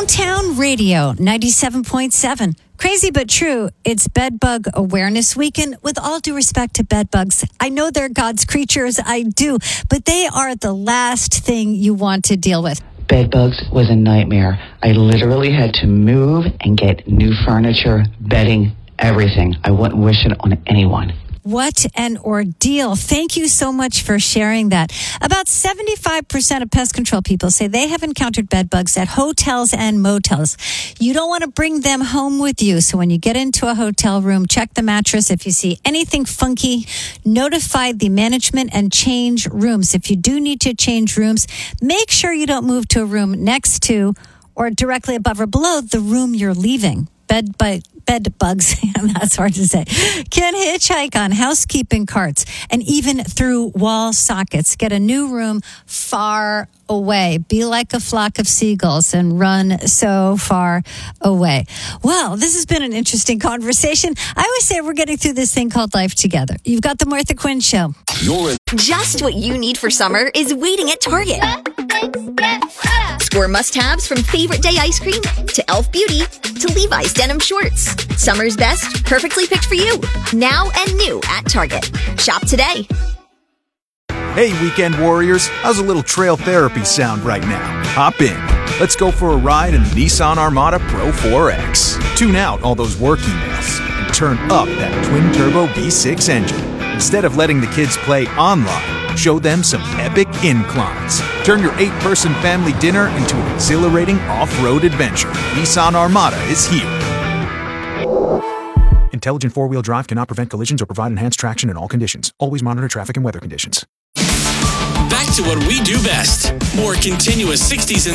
Downtown Radio 97.7. Crazy but true, it's Bedbug Awareness Weekend. With all due respect to bedbugs, I know they're God's creatures, I do, but they are the last thing you want to deal with. Bedbugs was a nightmare. I literally had to move and get new furniture, bedding, everything. I wouldn't wish it on anyone. What an ordeal. Thank you so much for sharing that. About 75% of pest control people say they have encountered bed bugs at hotels and motels. You don't want to bring them home with you. So when you get into a hotel room, check the mattress. If you see anything funky, notify the management and change rooms. If you do need to change rooms, make sure you don't move to a room next to or directly above or below the room you're leaving. Bed bugs, that's hard to say, can hitchhike on housekeeping carts and even through wall sockets. Get a new room far away. Be like a flock of seagulls and run so far away. Well, this has been an interesting conversation. I always say we're getting through this thing called life together. You've got the Martha Quinn Show. Just what you need for summer is waiting at Target. Score must-haves from Favorite Day ice cream to e.l.f. Beauty to Levi's denim shorts. Summer's best, perfectly picked for you. Now and new at Target. Shop today. Hey, weekend warriors, how's a little trail therapy sound right now? Hop in. Let's go for a ride in the Nissan Armada Pro 4X. Tune out all those work emails and turn up that twin-turbo V6 engine. Instead of letting the kids play online, show them some epic inclines. Turn your 8-person family dinner into an exhilarating off-road adventure. Nissan Armada is here. Intelligent four-wheel drive cannot prevent collisions or provide enhanced traction in all conditions. Always monitor traffic and weather conditions. Back to what we do best. More continuous 60s and